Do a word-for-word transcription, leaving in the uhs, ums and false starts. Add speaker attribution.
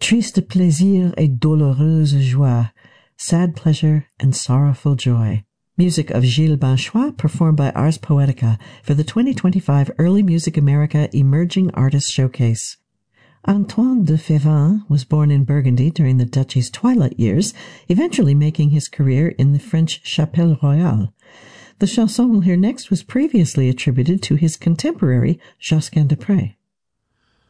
Speaker 1: Triste plaisir et douloureuse joie, sad pleasure and sorrowful joy. Music of Gilles Banchois, performed by Ars Poetica for the twenty twenty-five Early Music America Emerging Artists Showcase. Antoine de Fevin was born in Burgundy during the duchy's twilight years, eventually making his career in the French Chapelle Royale. The chanson we'll hear next was previously attributed to his contemporary Josquin des Prez.